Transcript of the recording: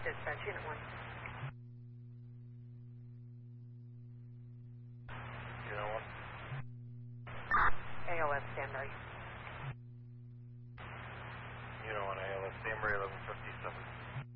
Dispatch, Unit 1. Unit 1. ALS, standby. Unit 1, ALS, Danbury 1157.